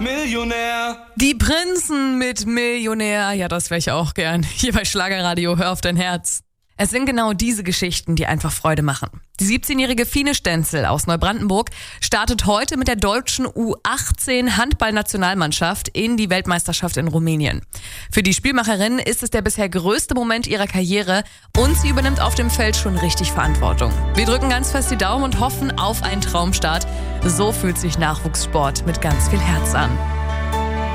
Millionär. Die Prinzen mit Millionär. Ja, das wäre ich auch gern. Hier bei Schlagerradio, hör auf dein Herz. Es sind genau diese Geschichten, die einfach Freude machen. Die 17-jährige Fine Stenzel aus Neubrandenburg startet heute mit der deutschen U18 Handballnationalmannschaft in die Weltmeisterschaft in Rumänien. Für die Spielmacherin ist es der bisher größte Moment ihrer Karriere und sie übernimmt auf dem Feld schon richtig Verantwortung. Wir drücken ganz fest die Daumen und hoffen auf einen Traumstart. So fühlt sich Nachwuchssport mit ganz viel Herz an.